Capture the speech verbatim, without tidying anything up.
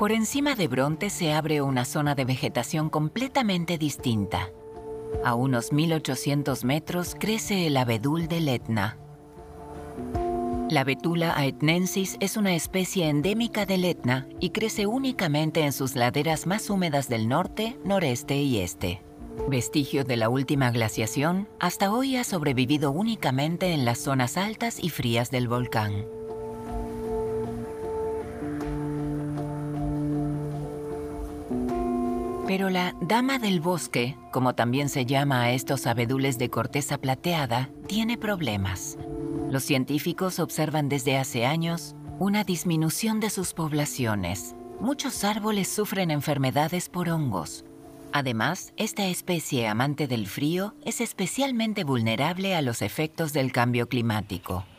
Por encima de Bronte se abre una zona de vegetación completamente distinta. A unos mil ochocientos metros crece el abedul del Etna. La Betula aetnensis es una especie endémica del Etna y crece únicamente en sus laderas más húmedas del norte, noreste y este. Vestigio de la última glaciación, hasta hoy ha sobrevivido únicamente en las zonas altas y frías del volcán. Pero la Dama del Bosque, como también se llama a estos abedules de corteza plateada, tiene problemas. Los científicos observan desde hace años una disminución de sus poblaciones. Muchos árboles sufren enfermedades por hongos. Además, esta especie amante del frío es especialmente vulnerable a los efectos del cambio climático.